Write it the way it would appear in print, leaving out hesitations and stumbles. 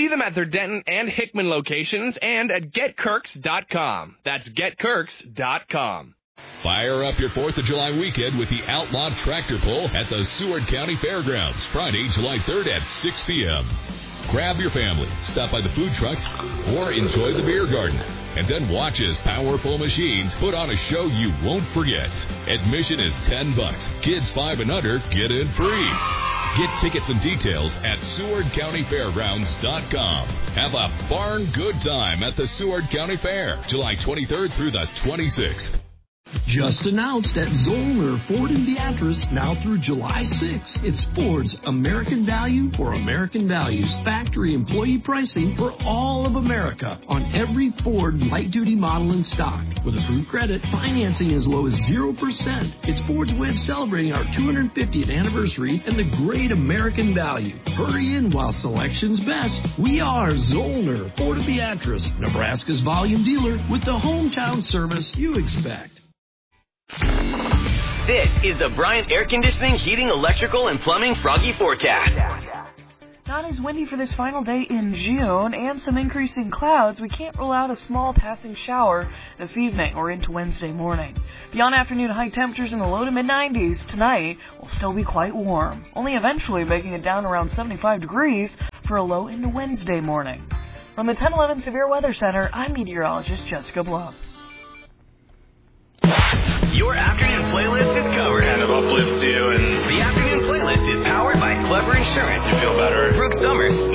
See them at their Denton and Hickman locations and at GetKirks.com. That's GetKirks.com. Fire up your 4th of July weekend with the Outlaw Tractor Pull at the Seward County Fairgrounds, Friday, July 3rd at 6 p.m. Grab your family, stop by the food trucks, or enjoy the beer garden. And then watch as powerful machines put on a show you won't forget. Admission is $10. Kids 5 and under get in free. Get tickets and details at SewardCountyFairgrounds.com. Have a darn good time at the Seward County Fair, July 23rd through the 26th. Just announced at Zollner Ford and Beatrice, now through July 6th. It's Ford's American Value for American Values. Factory employee pricing for all of America on every Ford light-duty model in stock. With approved credit, financing as low as 0%. It's Ford's way of celebrating our 250th anniversary and the great American value. Hurry in while selection's best. We are Zollner Ford and Beatrice, Nebraska's volume dealer with the hometown service you expect. This is the Bryant Air Conditioning, Heating, Electrical, and Plumbing Froggy Forecast. Not as windy for this final day in June, and some increasing clouds. We can't rule out a small passing shower this evening or into Wednesday morning. Beyond afternoon, high temperatures in the low to mid-90s. Tonight will still be quite warm, only eventually making it down around 75 degrees for a low into Wednesday morning. From the 1011 Severe Weather Center, I'm meteorologist Jessica Blum. Your afternoon playlist is covered. Kind of uplifts you, and the afternoon playlist is powered by Clever Insurance. You feel better. Brooke Summers